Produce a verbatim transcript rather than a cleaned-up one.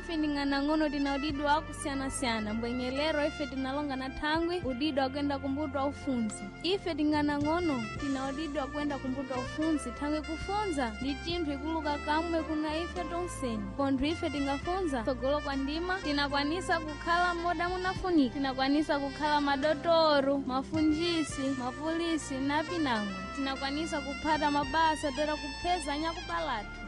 ife nding'anang'ono tina udido akusiyana-siyana mbwenyelero ife tinalonga na thangwi udido akwenda kumbuto wa ufunzi. Ife ting'anang'ono tina udido akwenda kumbuto wa ufunzi thangwi kufunza ndi chinthu ikuluka kamwe kuna ife tonseni. Pontho ife tingafunza tsogolo kwa ndima tinakwanisa kukhala moda munafunika, tinakwanisa kukhala madotoro, mafunjisi, mapulisi na pinamwe, tinakwanisa kuphata mabasa toera kupheza anyakupalatu.